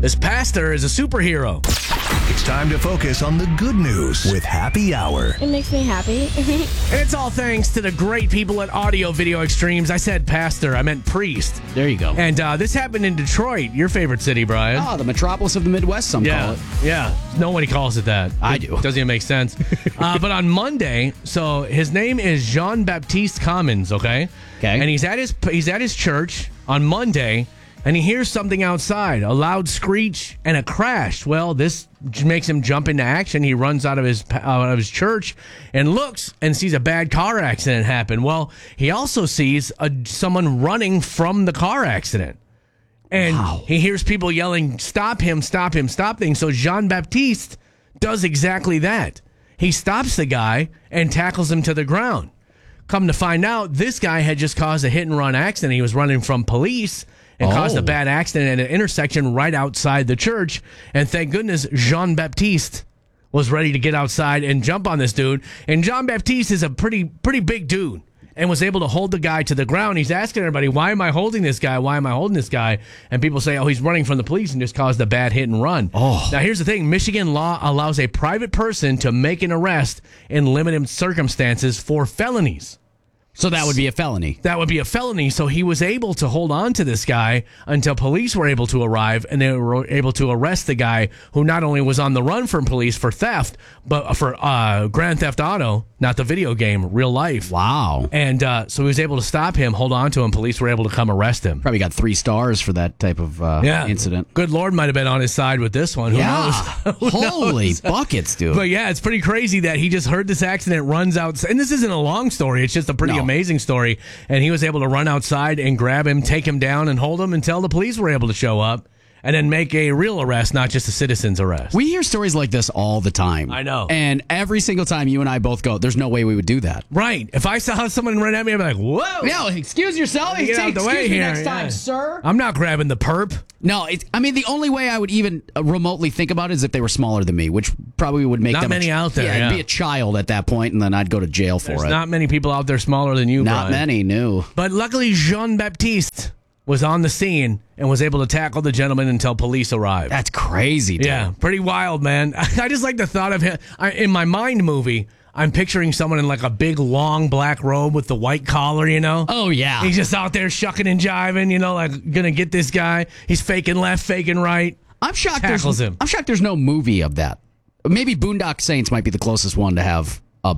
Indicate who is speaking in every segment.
Speaker 1: This pastor is a superhero.
Speaker 2: It's time to focus on the good news with Happy Hour.
Speaker 3: It makes me happy.
Speaker 1: And it's all thanks to the great people at Audio Video Extremes. I said pastor, I meant priest.
Speaker 4: There you go.
Speaker 1: And this happened in Detroit, your favorite city, Brian.
Speaker 4: Oh, the metropolis of the Midwest, some call it.
Speaker 1: Yeah. Nobody calls it that.
Speaker 4: I do.
Speaker 1: It doesn't even make sense. But on Monday, so his name is Jean-Baptiste Commons, okay?
Speaker 4: Okay.
Speaker 1: And he's at his church on Monday, and he hears something outside, a loud screech and a crash. Well, this makes him jump into action. He runs out of his church and looks and sees a bad car accident happen. Well, he also sees someone running from the car accident. And he hears people yelling, "Stop him, stop him, stop things." So Jean-Baptiste does exactly that. He stops the guy and tackles him to the ground. Come to find out, this guy had just caused a hit-and-run accident. He was running from police and caused a bad accident at an intersection right outside the church. And thank goodness Jean-Baptiste was ready to get outside and jump on this dude. And Jean-Baptiste is a pretty big dude and was able to hold the guy to the ground. He's asking everybody, why am I holding this guy? Why am I holding this guy? And people say, oh, he's running from the police and just caused a bad hit and run. Oh. Now, here's the thing. Michigan law allows a private person to make an arrest in limited circumstances for felonies.
Speaker 4: So that would be a felony.
Speaker 1: That would be a felony. So he was able to hold on to this guy until police were able to arrive, and they were able to arrest the guy who not only was on the run from police for theft, but for Grand Theft Auto, not the video game, real life.
Speaker 4: Wow.
Speaker 1: And so he was able to stop him, hold on to him. Police were able to come arrest him.
Speaker 4: Probably got 3 stars for that type of incident.
Speaker 1: Good Lord might have been on his side with this one. Who knows?
Speaker 4: Holy buckets, dude.
Speaker 1: But yeah, it's pretty crazy that he just heard this accident, runs out. And this isn't a long story. It's just a pretty amazing story. And he was able to run outside and grab him, take him down, and hold him until the police were able to show up and then make a real arrest, not just a citizen's arrest.
Speaker 4: We hear stories like this all the time.
Speaker 1: I know.
Speaker 4: And every single time you and I both go, there's no way we would do that.
Speaker 1: Right. If I saw someone run at me, I'd be like, whoa.
Speaker 4: No, excuse yourself.
Speaker 1: Get out the way here.
Speaker 4: Next time, sir.
Speaker 1: I'm not grabbing the perp.
Speaker 4: No, the only way I would even remotely think about it is if they were smaller than me, which probably would make
Speaker 1: not
Speaker 4: them
Speaker 1: many out there.
Speaker 4: Yeah, I'd be a child at that point, and then I'd go to jail for it.
Speaker 1: There's not many people out there smaller than you,
Speaker 4: Not
Speaker 1: Brian.
Speaker 4: many, no.
Speaker 1: But luckily, Jean-Baptiste was on the scene and was able to tackle the gentleman until police arrived.
Speaker 4: That's crazy, dude.
Speaker 1: Yeah, pretty wild, man. I just like the thought of him. In my mind movie, I'm picturing someone in like a big, long black robe with the white collar, you know?
Speaker 4: Oh, yeah.
Speaker 1: He's just out there shucking and jiving, you know, like gonna get this guy. He's faking left, faking right.
Speaker 4: I'm shocked
Speaker 1: him.
Speaker 4: I'm shocked there's no movie of that. Maybe Boondock Saints might be the closest one to have a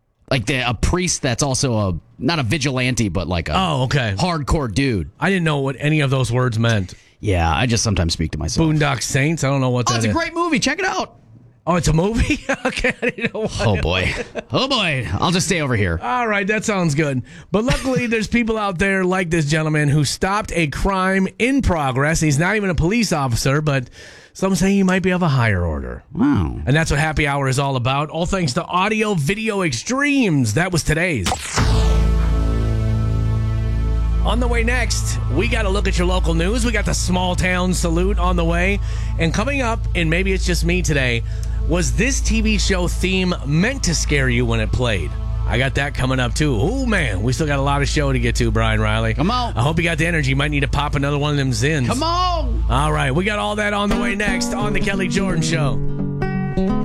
Speaker 4: priest that's also not a vigilante, but like a hardcore dude.
Speaker 1: I didn't know what any of those words meant.
Speaker 4: Yeah, I just sometimes speak to myself.
Speaker 1: Boondock Saints? I don't know what that is.
Speaker 4: It's a great movie. Check it out.
Speaker 1: Oh, it's a movie? Okay, I didn't know what.
Speaker 4: Oh, boy. Oh, boy. I'll just stay over here.
Speaker 1: All right, that sounds good. But luckily, there's people out there like this gentleman who stopped a crime in progress. He's not even a police officer, but some say he might be of a higher order.
Speaker 4: Wow.
Speaker 1: And that's what Happy Hour is all about. All thanks to Audio Video Extremes. That was today's. On the way next, we got to look at your local news. We got the small town salute on the way. And coming up, and maybe it's just me today, was this TV show theme meant to scare you when it played? I got that coming up, too. Oh, man, we still got a lot of show to get to, Brian Riley.
Speaker 4: Come on.
Speaker 1: I hope you got the energy. You might need to pop another one of them Zins.
Speaker 4: Come on.
Speaker 1: All right, we got all that on the way next on The Kelly Jordan Show.